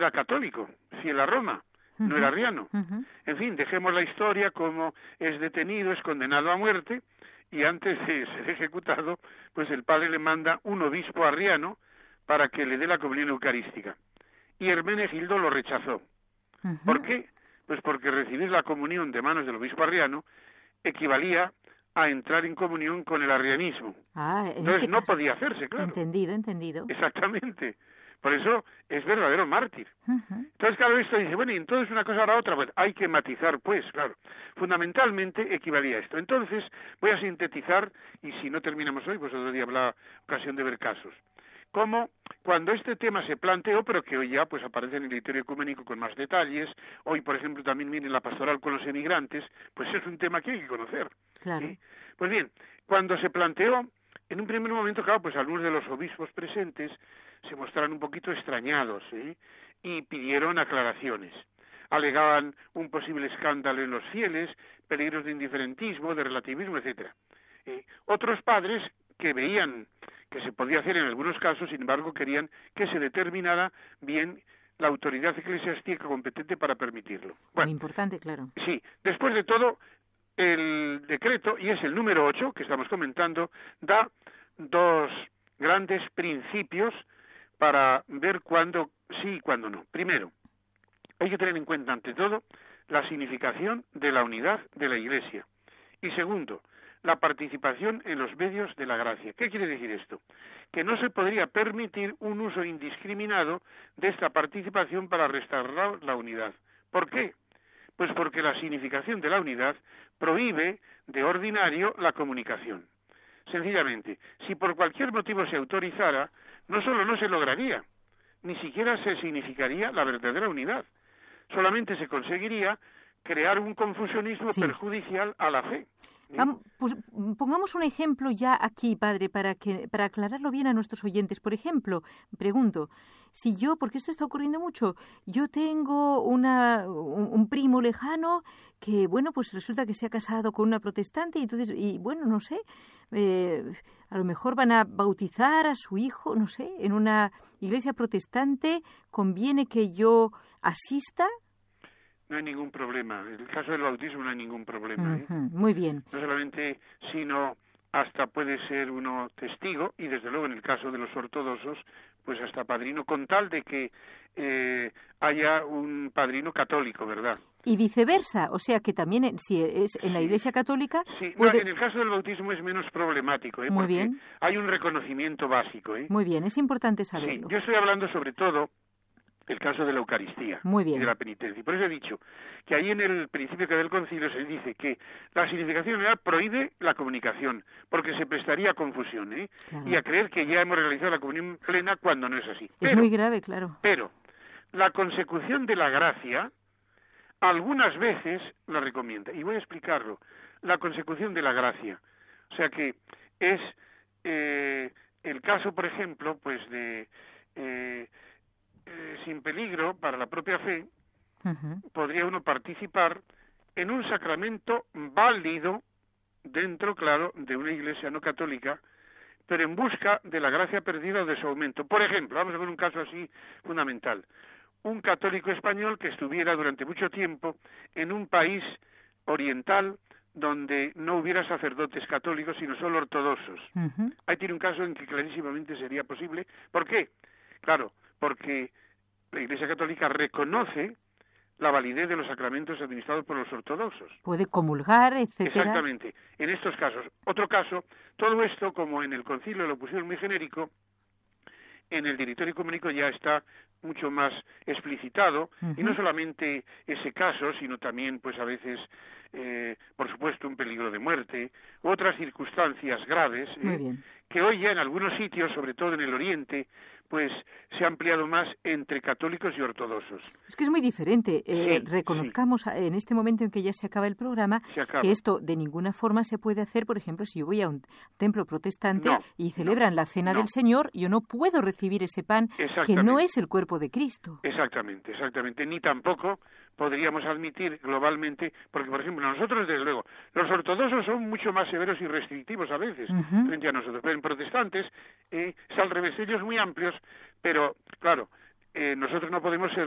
era católico, fiel a Roma, no era arriano. En fin, dejemos la historia como es detenido, es condenado a muerte, y antes de ser ejecutado, pues el padre le manda un obispo arriano para que le dé la comunión eucarística. Y Hermenegildo lo rechazó. ¿Por qué? Pues porque recibir la comunión de manos del obispo arriano equivalía a entrar en comunión con el arrianismo. Entonces no podía hacerse, claro. Entendido. Exactamente. Por eso es verdadero mártir. Entonces, claro, esto dice, bueno, y entonces una cosa ahora otra, pues hay que matizar, pues, claro. Fundamentalmente equivalía a esto. Entonces, voy a sintetizar, y si no terminamos hoy, pues otro día habrá ocasión de ver casos. Como cuando este tema se planteó, pero que hoy ya pues aparece en el Literario Ecuménico con más detalles, hoy, por ejemplo, también miren la pastoral con los emigrantes, pues es un tema que hay que conocer. Claro. ¿Sí? Pues bien, cuando se planteó, en un primer momento, claro, pues algunos de los obispos presentes se mostraron un poquito extrañados, y pidieron aclaraciones. Alegaban un posible escándalo en los fieles, peligros de indiferentismo, de relativismo, etcétera. Otros padres que veían que se podía hacer en algunos casos, sin embargo, querían que se determinara bien la autoridad eclesiástica competente para permitirlo. Bueno, muy importante, claro. Sí, después de todo, el decreto, y es el número 8 que estamos comentando, da dos grandes principios para ver cuándo sí y cuándo no. Primero, hay que tener en cuenta, ante todo, la significación de la unidad de la Iglesia. Y segundo, la participación en los medios de la gracia. ¿Qué quiere decir esto? Que no se podría permitir un uso indiscriminado de esta participación para restaurar la unidad. ¿Por qué? Pues porque la significación de la unidad prohíbe de ordinario la comunicación. Sencillamente, si por cualquier motivo se autorizara, no solo no se lograría, ni siquiera se significaría la verdadera unidad. Solamente se conseguiría crear un confusionismo perjudicial a la fe. Vamos, pues pongamos un ejemplo ya aquí, padre, para aclararlo bien a nuestros oyentes. Por ejemplo, pregunto, si yo, porque esto está ocurriendo mucho, yo tengo un primo lejano que, bueno, pues resulta que se ha casado con una protestante y bueno, no sé, a lo mejor van a bautizar a su hijo, no sé, en una iglesia protestante, ¿conviene que yo asista? No hay ningún problema. En el caso del bautismo no hay ningún problema. Muy bien. No solamente, sino hasta puede ser uno testigo, y desde luego en el caso de los ortodoxos, pues hasta padrino, con tal de que haya un padrino católico, ¿verdad? Y viceversa, o sea que también si es en la Iglesia Católica... Sí, puede... en el caso del bautismo es menos problemático, Muy porque bien. hay un reconocimiento básico. Muy bien, es importante saberlo. Sí, yo estoy hablando sobre todo el caso de la Eucaristía y de la penitencia. Y por eso he dicho que ahí en el principio que del concilio se dice que la significación general prohíbe la comunicación, porque se prestaría a confusión, Claro. y a creer que ya hemos realizado la comunión plena cuando no es así. Es muy grave, claro. Pero la consecución de la gracia algunas veces la recomienda, y voy a explicarlo. La consecución de la gracia, o sea que es el caso, por ejemplo, pues de sin peligro para la propia fe, podría uno participar en un sacramento válido dentro, claro, de una iglesia no católica, pero en busca de la gracia perdida o de su aumento. Por ejemplo, vamos a ver un caso así fundamental. Un católico español que estuviera durante mucho tiempo en un país oriental donde no hubiera sacerdotes católicos, sino solo ortodoxos. Ahí tiene un caso en que clarísimamente sería posible. ¿Por qué? Claro, porque la Iglesia Católica reconoce la validez de los sacramentos administrados por los ortodoxos. Puede comulgar, etcétera. Exactamente. En estos casos. Otro caso, todo esto, como en el concilio lo pusieron muy genérico, en el Directorio Ecuménico ya está mucho más explicitado, y no solamente ese caso, sino también, pues a veces, por supuesto, un peligro de muerte, u otras circunstancias graves, que hoy ya en algunos sitios, sobre todo en el Oriente, pues se ha ampliado más entre católicos y ortodoxos. Es que es muy diferente. Reconozcamos en este momento en que ya se acaba el programa que esto de ninguna forma se puede hacer, por ejemplo, si yo voy a un templo protestante y celebran la Cena del Señor, yo no puedo recibir ese pan que no es el cuerpo de Cristo. Exactamente. Ni tampoco podríamos admitir globalmente, porque por ejemplo nosotros desde luego, los ortodoxos son mucho más severos y restrictivos a veces frente a nosotros, pero en protestantes es al revés, ellos muy amplios, pero claro, nosotros no podemos ser